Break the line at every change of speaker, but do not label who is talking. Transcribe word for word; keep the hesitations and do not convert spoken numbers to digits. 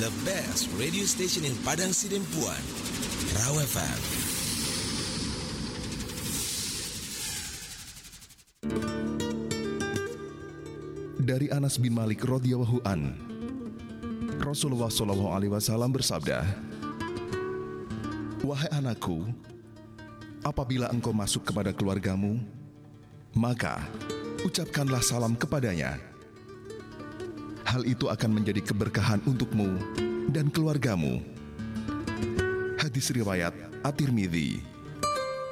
the best radio station in Padang Sidempuan, Raw F M.
Dari Anas bin Malik radhiyallahu an, Rasulullah shallallahu alaihi wasallam bersabda, "Wahai anakku, apabila engkau masuk kepada keluargamu, maka ucapkanlah salam kepadanya. Hal itu akan menjadi keberkahan untukmu dan keluargamu." Hadis riwayat At-Tirmidzi.